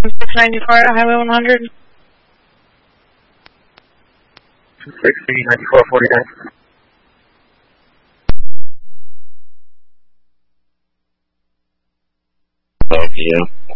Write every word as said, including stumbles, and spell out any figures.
six ninety-four at Highway one hundred. sixty, ninety-four, forty-nine. Thank you.